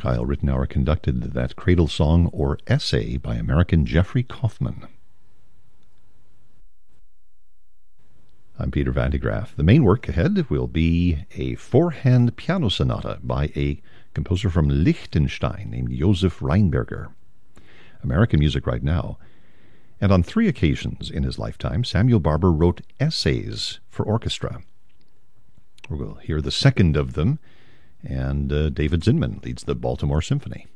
Kyle Rittenauer conducted that cradle song or essay by American Jeffrey Kaufman. I'm Peter Van de Graaff. The main work ahead will be a four-hand piano sonata by a composer from Liechtenstein named Josef Reinberger. American music right now. And on 3 occasions in his lifetime, Samuel Barber wrote essays for orchestra. We'll hear the second of them, and David Zinman leads the Baltimore Symphony.